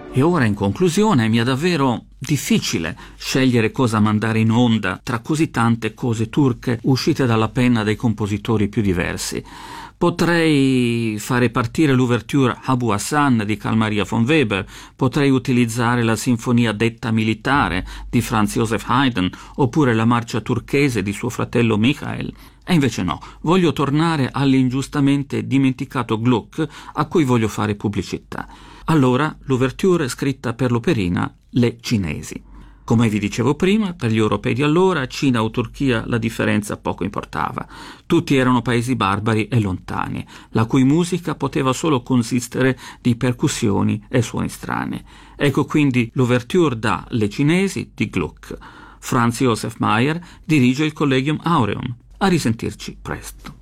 E ora, in conclusione, mi è davvero difficile scegliere cosa mandare in onda tra così tante cose turche uscite dalla penna dei compositori più diversi. Potrei fare partire l'ouverture Abu Hassan di Carl Maria von Weber, potrei utilizzare la sinfonia detta militare di Franz Joseph Haydn, oppure la marcia turchese di suo fratello Michael. E invece no, voglio tornare all'ingiustamente dimenticato Gluck, a cui voglio fare pubblicità. Allora, l'ouverture scritta per l'operina Le Cinesi. Come vi dicevo prima, per gli europei di allora, Cina o Turchia, la differenza poco importava. Tutti erano paesi barbari e lontani, la cui musica poteva solo consistere di percussioni e suoni strani. Ecco quindi l'ouverture da Le Cinesi di Gluck. Franz Josef Mayer dirige il Collegium Aureum. A risentirci presto.